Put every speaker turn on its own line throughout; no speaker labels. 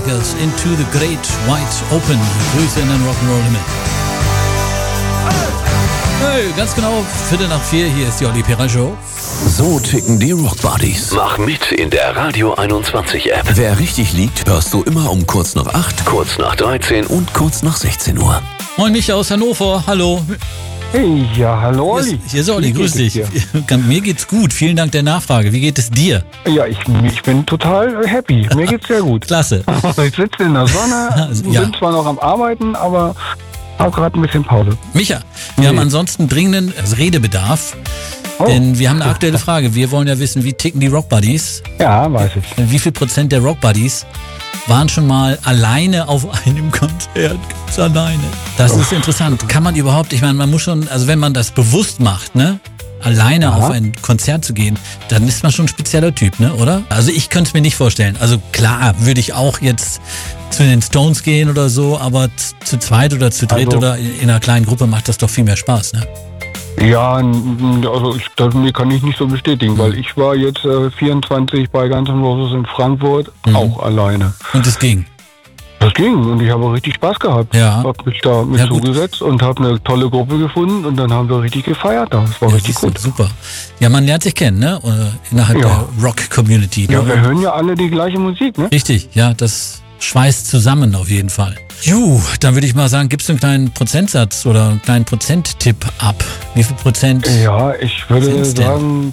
Eggers, Into the Great Wide Open. Grüße in den Rock'n'Roll Limit. Hey, ganz genau, 3:45, hier ist die Olli Pera Show.
So ticken die Rockbuddies.
Mach mit in der Radio 21 App.
Wer richtig liegt, hörst du immer um kurz nach 8,
Kurz nach 13
und kurz nach 16 Uhr.
Moin Micha aus Hannover, hallo.
Hey, ja, hallo Olli.
Hier ist Olli,
Wie
grüß
geht
dich.
es dir?
Mir geht's gut, vielen Dank der Nachfrage. Wie geht es dir?
Ja, ich bin total happy. Mir geht's sehr gut.
Klasse.
Ich sitze in der Sonne,
Ja.
bin zwar noch am Arbeiten, aber habe gerade ein bisschen Pause.
Micha, wir haben ansonsten dringenden Redebedarf, denn wir haben eine aktuelle Frage. Wir wollen ja wissen, wie ticken die Rockbuddies?
Ja, weiß ich.
Wie viel Prozent der Rockbuddies waren schon mal alleine auf einem Konzert? Ganz alleine. Das ist interessant. Kann man überhaupt, ich meine, man muss schon, also wenn man das bewusst macht, ne? Alleine auf ein Konzert zu gehen, dann ist man schon ein spezieller Typ, ne, oder? Also ich könnte es mir nicht vorstellen. Also klar, würde ich auch jetzt zu den Stones gehen oder so, aber zu zweit oder zu dritt
Also-
oder in einer kleinen Gruppe macht das doch viel mehr Spaß, ne?
Ja, also das kann ich nicht so bestätigen, weil ich war jetzt 24 bei Guns N' Roses in Frankfurt auch alleine.
Und es ging.
Das ging und ich habe richtig Spaß gehabt.
Ja.
Hab mich da mit
Ja, gut.
zugesetzt und habe eine tolle Gruppe gefunden und dann haben wir richtig gefeiert da. Das war richtig
siehst du,
gut.
super. Ja, man lernt sich kennen, ne? Innerhalb
Ja.
der Rock-Community.
Ja, wir hören ja alle die gleiche Musik, ne?
Richtig, ja, das schweißt zusammen auf jeden Fall. Dann würde ich mal sagen, gibst du einen kleinen Prozentsatz oder einen kleinen Prozenttipp ab? Wie viel Prozent?
Ja, ich würde
Sind's denn?
sagen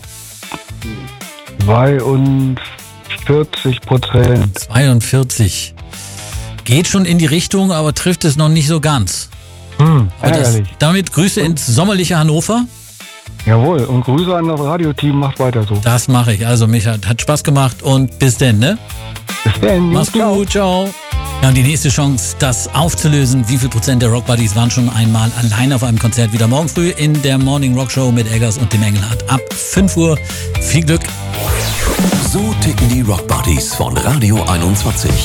42%.
42. Geht schon in die Richtung, aber trifft es noch nicht so ganz. Aber
Ärgerlich.
damit Grüße ins sommerliche Hannover.
Jawohl, und Grüße an das Radioteam, macht weiter so.
Das mache ich. Also, Micha, hat Spaß gemacht und bis denn, ne?
Bis dann.
Mach's gut, ciao. Ja, und die nächste Chance, das aufzulösen, wie viel Prozent der Rockbuddies waren schon einmal allein auf einem Konzert, wieder morgen früh in der Morning Rock Show mit Eggers und dem Engelhardt ab 5 Uhr. Viel Glück.
So ticken die Rockbuddies von Radio 21.